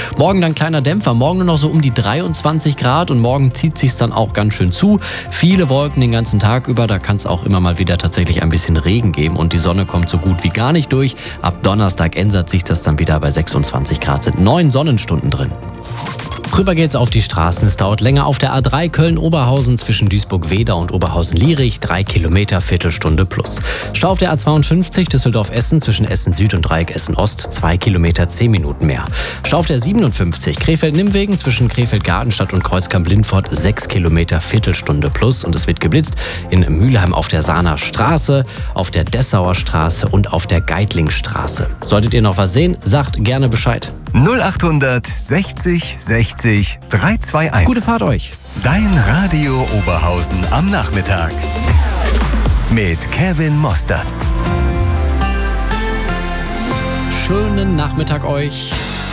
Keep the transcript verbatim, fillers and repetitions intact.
Morgen dann kleiner Dämpfer, morgen nur noch so um die dreiundzwanzig Grad und morgen zieht sich's dann auch ganz schön zu. Viele Wolken den ganzen Tag über, da kann es auch immer mal wieder tatsächlich ein bisschen Regen geben und die Sonne kommt so gut wie gar nicht durch. Ab Donnerstag ändert sich das dann wieder bei sechsundzwanzig Grad, sind neun Sonnenstunden drin. Rüber geht's auf die Straßen. Es dauert länger auf der A drei Köln-Oberhausen zwischen Duisburg-Wedau und Oberhausen-Lierich. Drei Kilometer, Viertelstunde plus. Stau auf der A zweiundfünfzig Düsseldorf-Essen zwischen Essen-Süd und Dreieck Essen-Ost. Zwei Kilometer, zehn Minuten mehr. Stau auf der siebenundfünfzig Krefeld-Nimmwegen zwischen Krefeld-Gartenstadt und Kreuzkamp-Lindfort. Sechs Kilometer, Viertelstunde plus. Und es wird geblitzt in Mülheim auf der Sahner Straße, auf der Dessauer Straße und auf der Geitlingstraße. Solltet ihr noch was sehen, sagt gerne Bescheid. null achthundert sechzig sechzig dreihundertzweiundundzwanzig. Gute Fahrt euch. Dein Radio Oberhausen am Nachmittag. Mit Kevin Mosterz. Schönen Nachmittag euch.